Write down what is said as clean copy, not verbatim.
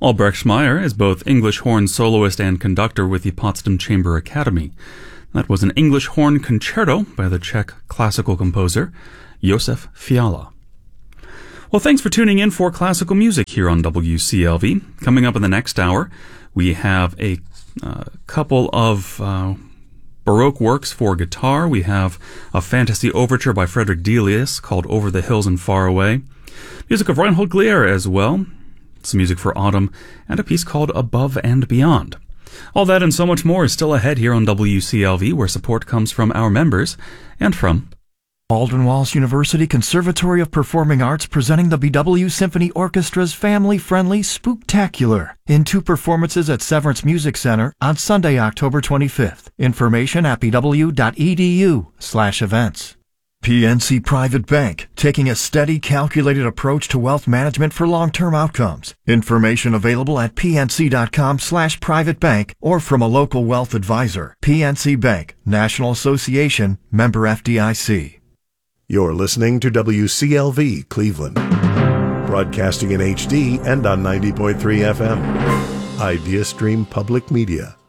Albrecht Meyer is both English horn soloist and conductor with the Potsdam Chamber Academy. That was an English horn concerto by the Czech classical composer Josef Fiala. Well, thanks for tuning in for classical music here on WCLV. Coming up in the next hour, we have a couple of Baroque works for guitar. We have a fantasy overture by Frederick Delius called Over the Hills and Far Away. Music of Reinhold Glier as well. Some music for autumn, and a piece called Above and Beyond. All that and so much more is still ahead here on WCLV, where support comes from our members and from Baldwin Wallace University Conservatory of Performing Arts, presenting the BW Symphony Orchestra's family-friendly Spooktacular in 2 performances at Severance Music Center on Sunday, October 25th. Information at bw.edu/events. PNC Private Bank, taking a steady, calculated approach to wealth management for long-term outcomes. Information available at pnc.com/privatebank or from a local wealth advisor. PNC Bank, National Association, member FDIC. You're listening to WCLV Cleveland, broadcasting in HD and on 90.3 FM. IdeaStream Public Media.